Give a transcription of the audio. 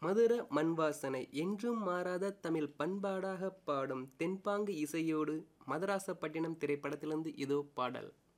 மதுர மண்வாசனை என்றும் மாறாத தமிழ் பண்பாடாக பாடும் தென்பாங்கு இசையோடு மதராசப்பட்டினம் திரைப்படத்திலிருந்து இதோ பாடல்.